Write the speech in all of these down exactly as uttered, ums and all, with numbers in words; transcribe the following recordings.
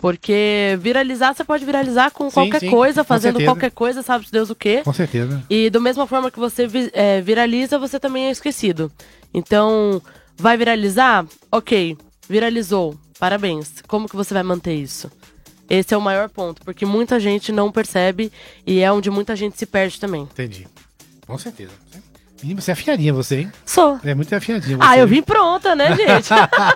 Porque viralizar, você pode viralizar com Sim, qualquer sim, coisa, com fazendo certeza. qualquer coisa, sabe Deus o quê. Com certeza. E da mesma forma que você vi- é, viraliza, você também é esquecido. Então, vai viralizar? Ok, viralizou. Parabéns. Como que você vai manter isso? Esse é o maior ponto, porque muita gente não percebe e é onde muita gente se perde também. Entendi. Com certeza. Menino, você é afiadinha, você, hein? Sou. É muito afiadinha você. Ah, eu vim pronta, né, gente?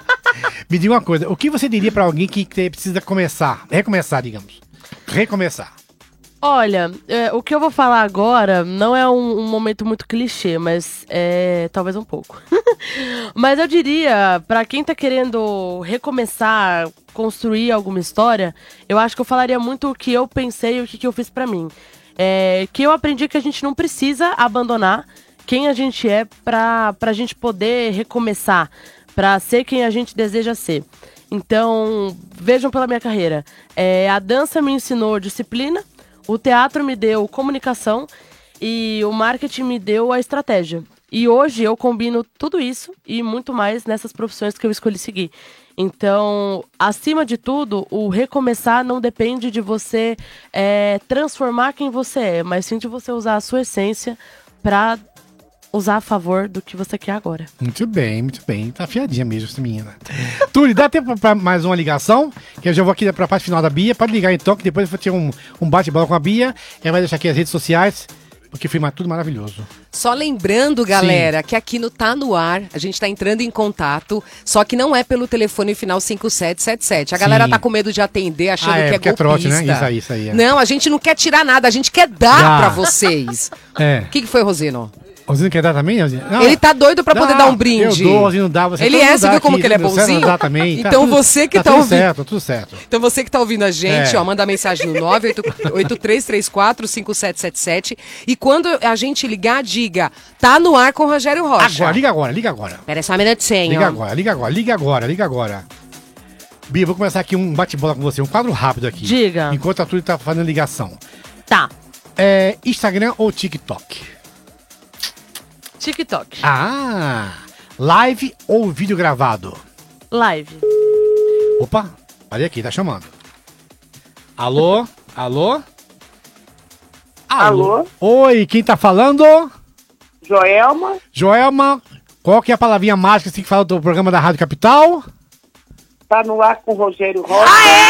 Me diga uma coisa, o que você diria pra alguém que te- precisa começar, recomeçar, digamos, recomeçar? Olha, é, o que eu vou falar agora não é um, um momento muito clichê, mas é talvez um pouco. Mas eu diria, pra quem tá querendo recomeçar, construir alguma história, eu acho que eu falaria muito o que eu pensei e o que, que eu fiz pra mim. É, que eu aprendi que a gente não precisa abandonar quem a gente é pra, pra gente poder recomeçar, pra ser quem a gente deseja ser. Então, vejam pela minha carreira. É, a dança me ensinou disciplina, o teatro me deu comunicação e o marketing me deu a estratégia. E hoje eu combino tudo isso e muito mais nessas profissões que eu escolhi seguir. Então, acima de tudo, o recomeçar não depende de você é, transformar quem você é, mas sim de você usar a sua essência para usar a favor do que você quer agora. Muito bem, muito bem. Tá afiadinha mesmo essa menina. Túlio, dá tempo pra mais uma ligação? Que eu já vou aqui pra parte final da Bia. Pode ligar então, que depois eu vou ter um, um bate-bola com a Bia. Ela vai deixar aqui as redes sociais, porque foi tudo maravilhoso. Só lembrando, galera, que aqui no Tá No Ar, a gente tá entrando em contato, só que não é pelo telefone final cinco sete sete sete. A galera Sim. tá com medo de atender, achando Ah, é, que é porque é trote, golpista. né? Isso aí, isso aí, é. Não, a gente não quer tirar nada, a gente quer dar Dá. pra vocês. É. O que, que foi, Rosino? Rosino quer dar também, Rosino? Não. Ele tá doido pra poder Não, dar um brinde. Eu dou, Rosino dá. Você Ele todo é, mundo você dá viu como aqui, que ele é tudo certo, bonzinho? Exatamente. Então tudo, você que tá tá tudo ouvindo- certo, tudo certo. Então você que tá ouvindo a gente, É. ó, manda mensagem no nove oito três três quatro cinco sete sete sete e quando a gente ligar, diga, tá no ar com o Rogério Rocha. Agora, liga agora, liga agora. Pera só um minutinho. Liga agora, liga agora, liga agora, liga agora. Bia, vou começar aqui um bate-bola com você, um quadro rápido aqui. Diga. Enquanto a Túlio tá fazendo ligação. Tá. É, Instagram ou TikTok? TikTok. Ah, live ou vídeo gravado? Live. Opa, olha aqui, tá chamando. Alô? Alô? Alô? Oi, quem tá falando? Joelma, Joelma, qual que é a palavrinha mágica que você tem que falar do programa da Rádio Capital? tá no ar com o Rogério Rocha.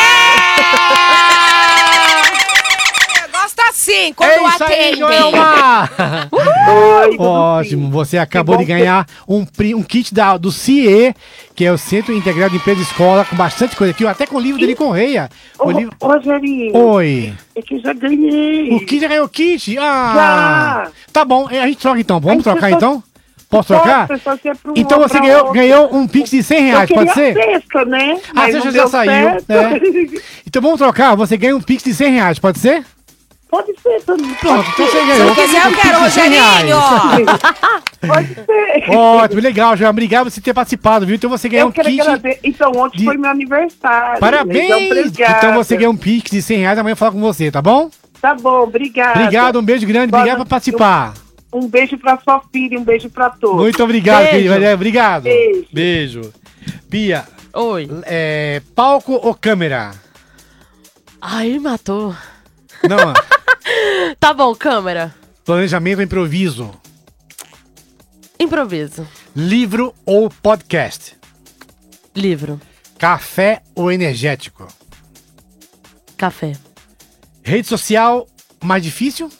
Gosta assim, quando É isso aí, atende. Joelma! Oi, tudo Ótimo, bem? você acabou Que de bom ganhar um, pri- um kit da, do C I E, que é o Centro Integrado de Empresa e Escola, com bastante coisa aqui, até com o livro dele Correia. Ô, O livro... Rogerinho, Oi. é que eu já ganhei. O kit já ganhou o kit? Ah! Já. Tá bom, a gente troca então. Vamos A gente trocar só- então? Posso Pode, trocar? só ser pra um Então ou você pra ganhou, outro. ganhou um pix de cem reais, eu pode queria ser? Sexta, né? Ah, Mas você não já deu saiu, certo. né? Então vamos trocar, você ganha um pix de cem reais, pode ser? Pode ser também. Pronto, Pode então ser. você Se ganhou. não quiser, eu um quero, pix de cem reais. Rogerinho. Pode ser. Ótimo, legal, João. Obrigado por você ter participado, viu? Então você ganhou Eu um quero kit. agradecer. Então, ontem de- foi meu aniversário. Parabéns! Então, obrigada. Então você ganhou um pix de cem reais, amanhã eu vou falar com você, tá bom? Tá bom, obrigada. Obrigado, um beijo grande, Boa obrigado por noite. participar. Um beijo pra sua filha, um beijo pra todos. Muito obrigado, Beijo. querido. Valeu, Obrigado. Beijo. Beijo. Bia, Oi. é, palco ou câmera? Ai, matou. Não, Tá bom, câmera. planejamento ou improviso? Improviso. Livro ou podcast? Livro. Café ou energético? Café. Rede social mais difícil?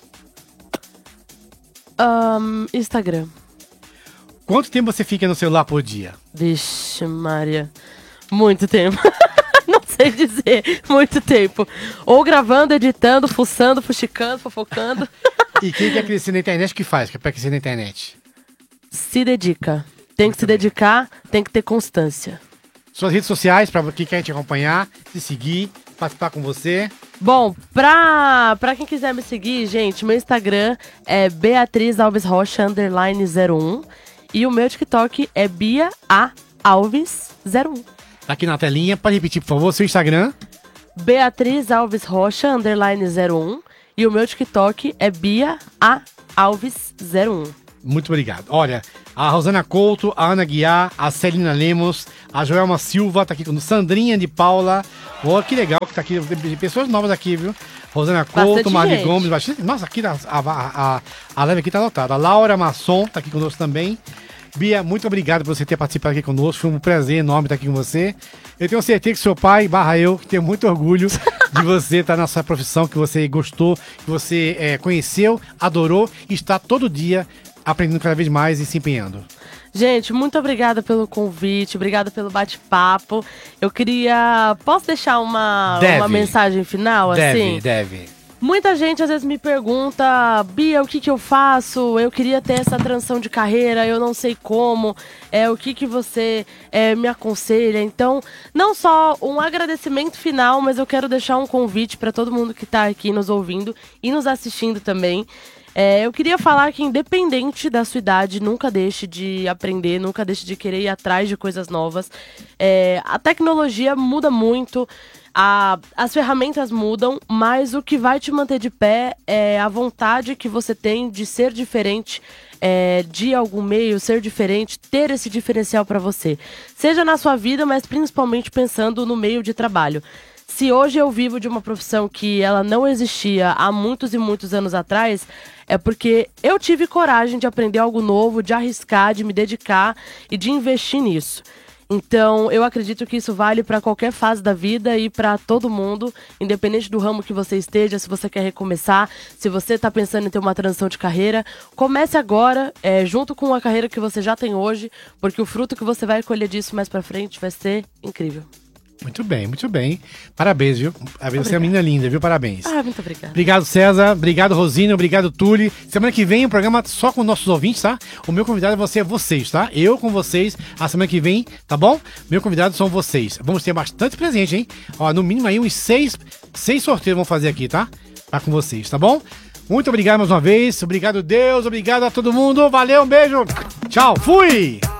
Ahn, Instagram. Quanto tempo você fica no celular por dia? Vixe, Maria. Muito tempo. Não sei dizer. Muito tempo. Ou gravando, editando, fuçando, fuxicando, fofocando. E quem quer crescer na internet, o que faz pra crescer na internet? Se dedica. Tem que se dedicar, tem que ter constância. Suas redes sociais, pra quem quer te acompanhar, te seguir, participar com você. Bom, pra, pra quem quiser me seguir, gente, meu Instagram é Beatriz Alves Rocha, underline zero um. E o meu TikTok é Bia A. Alves zero um. Tá aqui na telinha. Pode repetir, por favor, seu Instagram. Beatriz Alves Rocha, underline zero um. E o meu TikTok é Bia A. Alves zero um. Muito obrigado. Olha, A Rosana Couto, a Ana Guiar, a Celina Lemos, a Joelma Silva, tá aqui com Sandrinha de Paula. Oh, que legal que tá aqui, pessoas novas aqui, viu? Rosana Couto, Marli Gomes, bastante. Nossa, aqui a, a, a, a live aqui tá lotada. A Laura Masson tá aqui conosco também. Bia, muito obrigado por você ter participado aqui conosco. Foi um prazer enorme estar aqui com você. Eu tenho certeza que seu pai, barra eu, que tenho muito orgulho de você estar nessa profissão que você gostou, que você é, conheceu, adorou e está todo dia aprendendo cada vez mais e se empenhando. Gente, muito obrigada pelo convite, obrigada pelo bate-papo. Eu queria... Posso deixar uma, deve. uma mensagem final, deve, assim? Deve, deve. Muita gente às vezes me pergunta, Bia, o que que eu faço? Eu queria ter essa transição de carreira, eu não sei como, é, o que que você é, me aconselha. Então, não só um agradecimento final, mas eu quero deixar um convite para todo mundo que está aqui nos ouvindo e nos assistindo também. É, eu queria falar que, independente da sua idade, nunca deixe de aprender, nunca deixe de querer ir atrás de coisas novas. É, a tecnologia muda muito, a, as ferramentas mudam, mas o que vai te manter de pé é a vontade que você tem de ser diferente, é, de algum meio, ser diferente, ter esse diferencial para você. Seja na sua vida, mas principalmente pensando no meio de trabalho. Se hoje eu vivo de uma profissão que ela não existia há muitos e muitos anos atrás, é porque eu tive coragem de aprender algo novo, de arriscar, de me dedicar e de investir nisso. Então, eu acredito que isso vale para qualquer fase da vida e para todo mundo, independente do ramo que você esteja, se você quer recomeçar, se você está pensando em ter uma transição de carreira, comece agora, é, junto com a carreira que você já tem hoje, porque o fruto que você vai colher disso mais para frente vai ser incrível. Muito bem, muito bem. Parabéns, viu? Você é uma menina linda, viu? Parabéns. Ah, muito obrigada. Obrigado, César. Obrigado, Rosina. Obrigado, Tuli. Semana que vem o programa só com nossos ouvintes, tá? O meu convidado vai ser vocês, tá? Eu com vocês a semana que vem, tá bom? Meu convidado são vocês. Vamos ter bastante presente, hein? Ó, no mínimo aí uns seis, seis sorteios vamos fazer aqui, tá? Tá com vocês, tá bom? Muito obrigado mais uma vez. Obrigado, Deus. Obrigado a todo mundo. Valeu, um beijo. Tchau. Fui!